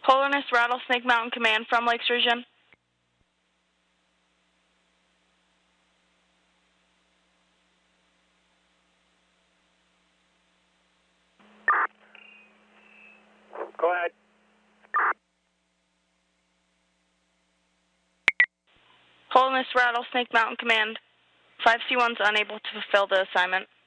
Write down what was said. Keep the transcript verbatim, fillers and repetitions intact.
Holderness Rattlesnake Mountain Command from Lake Sturgeon. Go ahead. Holderness Rattlesnake Mountain Command. five C one's unable to fulfill the assignment.